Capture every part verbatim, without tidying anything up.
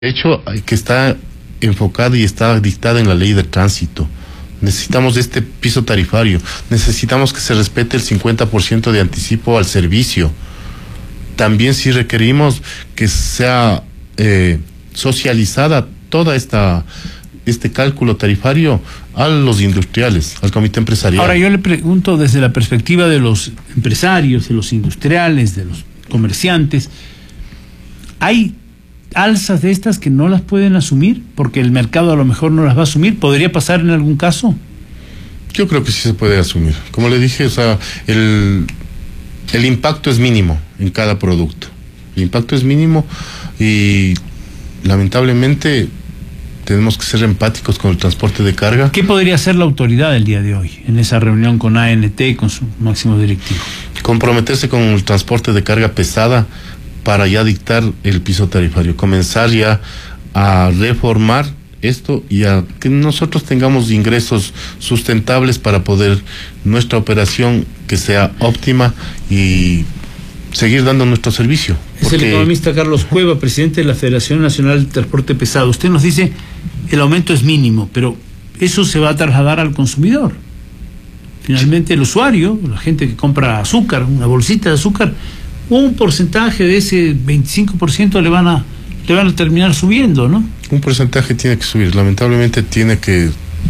De hecho, que está enfocada y está dictada en la ley de tránsito. Necesitamos este piso tarifario, necesitamos que se respete el cincuenta por ciento de anticipo al servicio. También sí requerimos que sea eh, socializada toda esta este cálculo tarifario a los industriales, al comité empresarial. Ahora yo le pregunto desde la perspectiva de los empresarios, de los industriales, de los comerciantes, ¿hay alzas de estas que no las pueden asumir porque el mercado a lo mejor no las va a asumir? ¿Podría pasar en algún caso? Yo creo que sí se puede asumir. Como le dije, o sea, el, el impacto es mínimo en cada producto. El impacto es mínimo y lamentablemente tenemos que ser empáticos con el transporte de carga. ¿Qué podría hacer la autoridad el día de hoy en esa reunión con A N T y con su máximo directivo? Comprometerse con el transporte de carga pesada para ya dictar el piso tarifario, comenzar ya a reformar esto y a que nosotros tengamos ingresos sustentables para poder nuestra operación que sea óptima y seguir dando nuestro servicio. Es el economista Carlos Cueva, presidente de la Federación Nacional de Transporte Pesado. Usted nos dice el aumento es mínimo, pero eso se va a trasladar al consumidor. Finalmente el usuario, la gente que compra azúcar, una bolsita de azúcar, un porcentaje de ese veinticinco por ciento le van a le van a terminar subiendo, ¿no? Un porcentaje tiene que subir, lamentablemente tiene que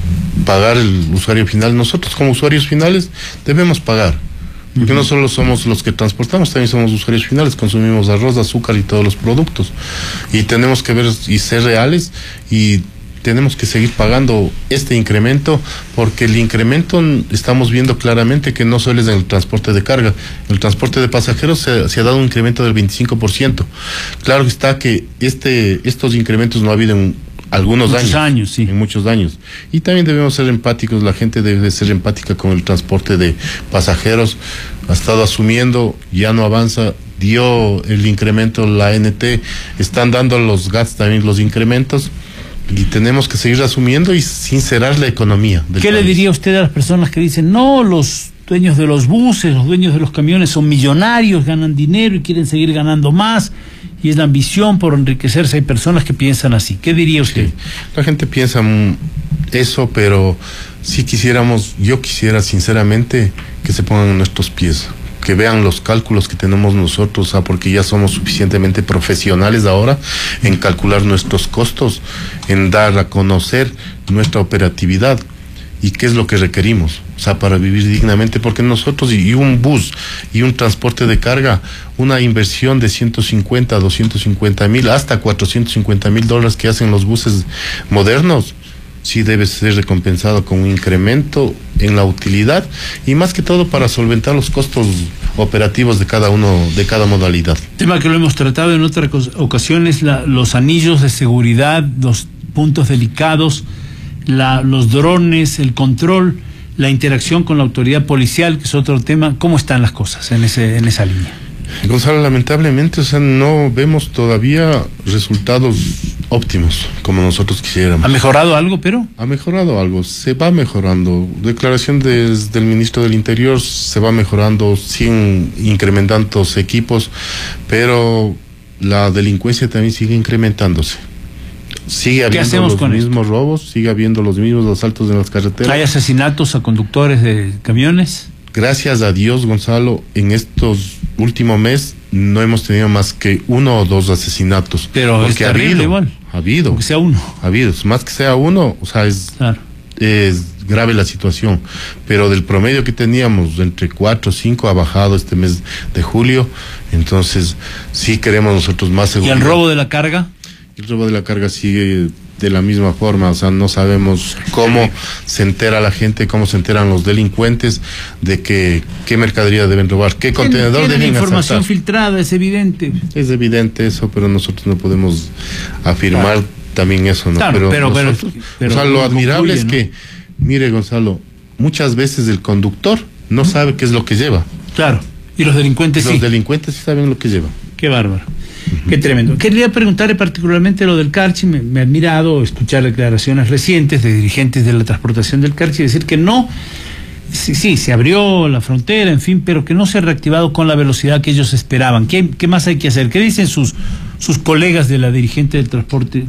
pagar el usuario final. Nosotros como usuarios finales debemos pagar, porque uh-huh. no solo somos los que transportamos, también somos usuarios finales, consumimos arroz, azúcar y todos los productos, y tenemos que ver y ser reales y tenemos que seguir pagando este incremento, porque el incremento estamos viendo claramente que no solo es en el transporte de carga, en el transporte de pasajeros se, se ha dado un incremento del veinticinco por ciento. Claro está que este estos incrementos no ha habido en algunos muchos años, años sí. en muchos años. Y también debemos ser empáticos, la gente debe ser empática con el transporte de pasajeros, ha estado asumiendo, ya no avanza, dio el incremento la A N T, están dando los G A T S también los incrementos, y tenemos que seguir asumiendo y sincerar la economía del ¿Qué país. Le diría usted a las personas que dicen, no, los dueños de los buses, los dueños de los camiones son millonarios, ganan dinero y quieren seguir ganando más, y es la ambición por enriquecerse? Hay personas que piensan así. ¿Qué diría usted? Sí, la gente piensa eso, pero si quisiéramos, yo quisiera sinceramente que se pongan en nuestros pies, que vean los cálculos que tenemos nosotros, ¿ah? Porque ya somos suficientemente profesionales ahora en calcular nuestros costos, en dar a conocer nuestra operatividad y qué es lo que requerimos, o sea, para vivir dignamente, porque nosotros y, y un bus y un transporte de carga, una inversión de ciento cincuenta, doscientos cincuenta mil, hasta cuatrocientos cincuenta mil dólares que hacen los buses modernos, sí debe ser recompensado con un incremento en la utilidad y más que todo para solventar los costos operativos de cada uno, de cada modalidad. Tema que lo hemos tratado en otras ocasiones, la, los anillos de seguridad, los puntos delicados, la, los drones, el control, la interacción con la autoridad policial, que es otro tema. ¿Cómo están las cosas en ese, en esa línea? Gonzalo, lamentablemente, o sea, no vemos todavía resultados óptimos como nosotros quisiéramos. ¿Ha mejorado algo, pero? Ha mejorado algo, se va mejorando. Declaración desde el ministro del Interior, se va mejorando, sin incrementando equipos, pero la delincuencia también sigue incrementándose. Sigue habiendo los mismos esto? robos, sigue habiendo los mismos asaltos en las carreteras. ¿Hay asesinatos a conductores de camiones? Gracias a Dios, Gonzalo, en estos últimos meses no hemos tenido más que uno o dos asesinatos. Pero es terrible, ha habido, igual. Ha habido. Aunque sea uno. Ha habido. Más que sea uno, o sea, es, claro. es grave la situación. Pero del promedio que teníamos, entre cuatro o cinco, ha bajado este mes de julio. Entonces, sí queremos nosotros más seguridad. ¿Y el robo de la carga? El robo de la carga sigue de la misma forma, o sea, no sabemos cómo se entera la gente, cómo se enteran los delincuentes de que qué mercadería deben robar, qué contenedor deben asaltar. Información filtrada, es evidente. Es evidente eso, pero nosotros no podemos afirmar claro. también eso, ¿no? Claro, pero, pero, nosotros, pero, pero o sea, lo admirable concluye, es que, ¿no? Mire, Gonzalo, muchas veces el conductor no ¿Mm? sabe qué es lo que lleva. Claro, y los delincuentes los sí. Los delincuentes sí saben lo que lleva. Qué bárbaro. Qué tremendo. Quería preguntarle particularmente lo del Carchi. Me, me ha admirado escuchar declaraciones recientes de dirigentes de la transportación del Carchi, decir que no, sí, sí, se abrió la frontera, en fin, pero que no se ha reactivado con la velocidad que ellos esperaban. ¿Qué, qué más hay que hacer? ¿Qué dicen sus sus colegas de la dirigente del transporte